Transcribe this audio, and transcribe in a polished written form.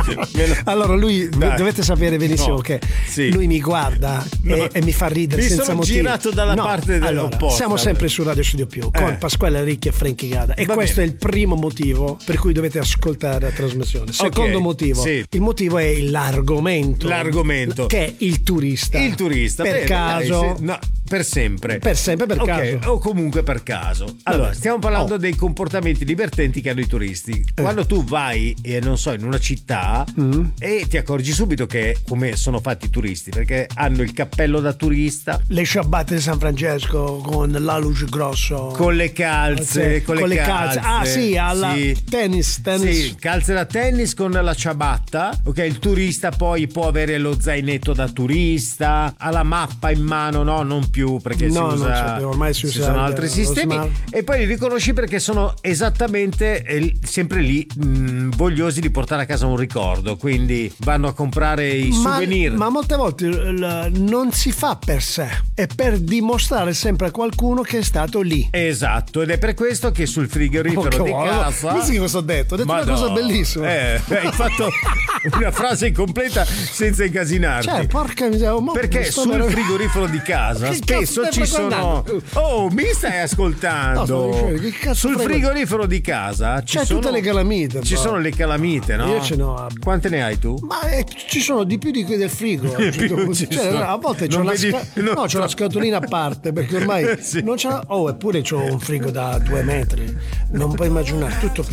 Allora lui, dovete sapere benissimo che lui mi guarda e mi fa ridere senza motivo. Mi sono girato dalla parte dell'opposta. Siamo sempre su Radio Studio Più con Pasquale Ricchi e Frankie Gada, e questo è il primo motivo per cui dovete ascoltare la trasmissione. Secondo motivo, il motivo è l'argomento che è il turista. Il turista per caso, per sempre per caso, o comunque per caso. Allora, stiamo parlando dei comportamenti divertenti che hanno i turisti. Quando tu vai, non so, in una città e ti accorgi subito che come sono fatti i turisti, perché hanno il cappello da turista, le ciabatte di San Francesco con la luce grosso, con le calze, con le calze. Tennis. Sì, calze da tennis con la ciabatta. Ok, il turista poi può avere lo zainetto da turista, ha la mappa in mano, non più, perché ormai si usa sono altri sistemi, e poi li riconosci perché sono esattamente sempre lì, vogliosi di portare a casa un ricordo, quindi vanno a comprare i souvenir. Ma molte volte non si fa per sé, è per dimostrare sempre a qualcuno che è stato lì. Esatto, ed è per questo che sul frigorifero di casa cosa ho detto una cosa bellissima. Hai fatto una frase incompleta senza incasinarti. Cioè, porca miseria, perché sul frigorifero di casa spesso ci sono. Mi stai ascoltando? Sul frigorifero di casa c'è tutte le calamite. Ci sono le calamite, no? Io ce n'ho. Quante ne hai tu? Ma ci sono di più di quelli del frigo. A volte c'ho una scatolina a parte, perché ormai non c'è. Eppure c'ho un frigo da 2 metri. Non puoi immaginare, tutto pieno.